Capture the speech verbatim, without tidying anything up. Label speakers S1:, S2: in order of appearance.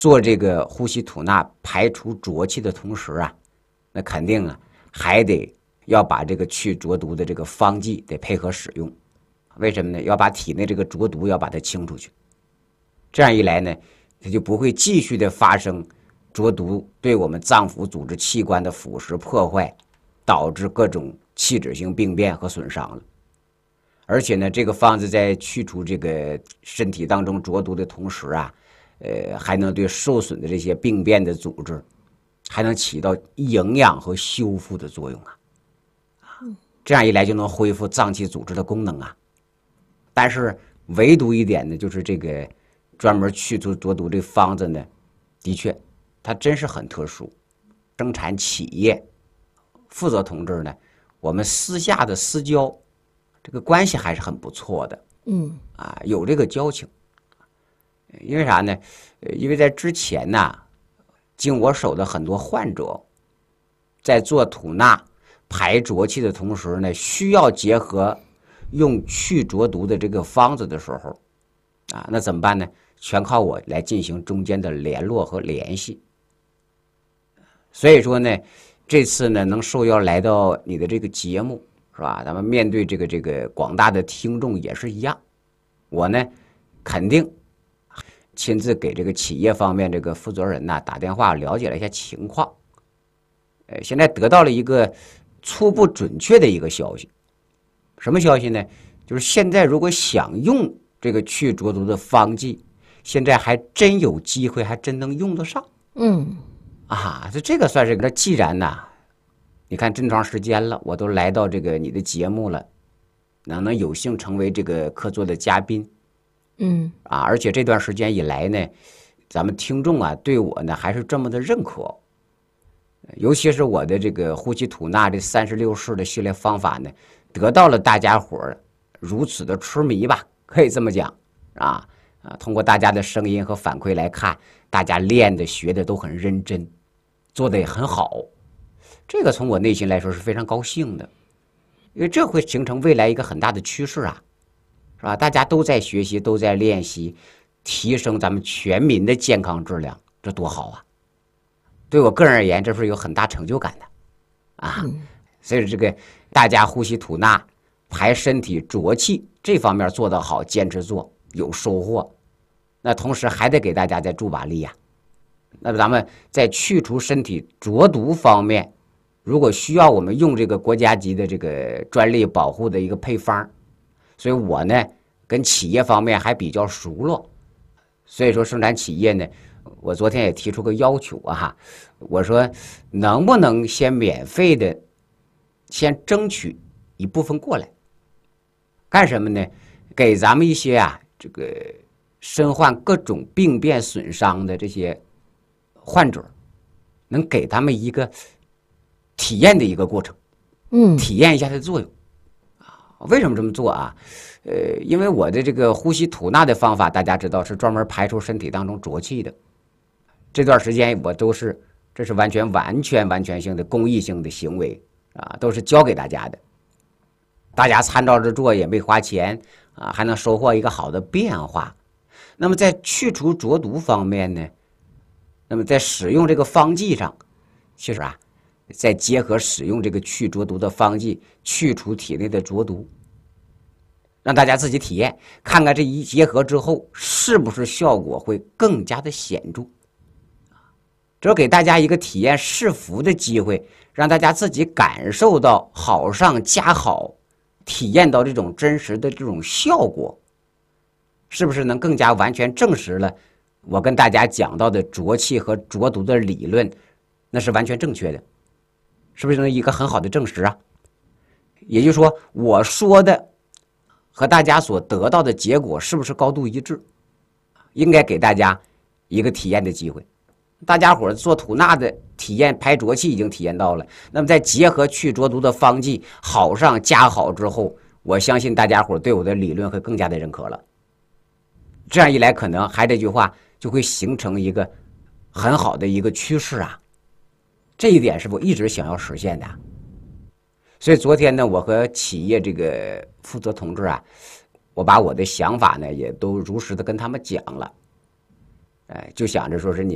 S1: 做这个呼吸吐纳排除浊气的同时啊，那肯定啊还得要把这个去浊毒的这个方剂得配合使用。为什么呢？要把体内这个浊毒要把它清出去。这样一来呢，它就不会继续的发生浊毒对我们脏腑组织器官的腐蚀破坏，导致各种器质性病变和损伤了。而且呢，这个方子在去除这个身体当中浊毒的同时啊，呃，还能对受损的这些病变的组织，还能起到营养和修复的作用啊。这样一来就能恢复脏器组织的功能啊。但是唯独一点呢，就是这个专门去除浊毒这方子呢，的确，它真是很特殊。生产企业负责同志呢，我们私下的私交，这个关系还是很不错的。
S2: 嗯，
S1: 啊，有这个交情。因为啥呢？因为在之前呢，经我手的很多患者，在做吐纳排浊气的同时呢，需要结合用去浊毒的这个方子的时候，啊，那怎么办呢？全靠我来进行中间的联络和联系。所以说呢，这次呢能受邀来到你的这个节目，是吧？咱们面对这个这个广大的听众也是一样，我呢肯定亲自给这个企业方面这个负责人呐打电话了解了一下情况，呃，现在得到了一个初步准确的一个消息。什么消息呢？就是现在如果想用这个去浊毒的方剂，现在还真有机会，还真能用得上。
S2: 嗯，
S1: 啊，这这个算是个。既然呐，你看这么长时间了，我都来到这个你的节目了，能能有幸成为这个客座的嘉宾。
S2: 嗯
S1: 啊，而且这段时间以来呢，咱们听众啊对我呢还是这么的认可，尤其是我的这个呼吸吐纳这三十六式的系列方法呢，得到了大家伙儿如此的痴迷吧，可以这么讲啊啊！通过大家的声音和反馈来看，大家练的学的都很认真，做的也很好，这个从我内心来说是非常高兴的，因为这会形成未来一个很大的趋势啊。是吧？大家都在学习，都在练习，提升咱们全民的健康质量，这多好啊！对我个人而言，这是有很大成就感的啊。所以这个大家呼吸吐纳、排身体浊气这方面做得好，坚持做有收获。那同时还得给大家再助把力呀、啊。那咱们在去除身体浊毒方面，如果需要我们用这个国家级的这个专利保护的一个配方。所以我呢跟企业方面还比较熟络，所以说生产企业呢，我昨天也提出个要求啊，我说能不能先免费的先争取一部分过来，干什么呢？给咱们一些啊这个身患各种病变损伤的这些患者，能给他们一个体验的一个过程，
S2: 嗯，
S1: 体验一下它的作用。为什么这么做啊？呃，因为我的这个呼吸吐纳的方法，大家知道是专门排出身体当中浊气的。这段时间我都是，这是完全完全完全性的公益性的行为啊，都是教给大家的。大家参照着做也没花钱啊，还能收获一个好的变化。那么在去除浊毒方面呢，那么在使用这个方剂上，其实啊。再结合使用这个去浊毒的方剂，去除体内的浊毒，让大家自己体验，看看这一结合之后是不是效果会更加的显著。只有给大家一个体验试服的机会，让大家自己感受到好上加好，体验到这种真实的这种效果，是不是能更加完全证实了我跟大家讲到的浊气和浊毒的理论，那是完全正确的。是不是能一个很好的证实啊？也就是说，我说的和大家所得到的结果是不是高度一致？应该给大家一个体验的机会。大家伙做吐纳的体验排浊气已经体验到了，那么再结合去浊毒的方剂好上加好之后，我相信大家伙对我的理论会更加的认可了。这样一来，可能还这句话就会形成一个很好的一个趋势啊。这一点是我一直想要实现的，所以昨天呢，我和企业这个负责同志啊，我把我的想法呢也都如实的跟他们讲了，哎，就想着说是你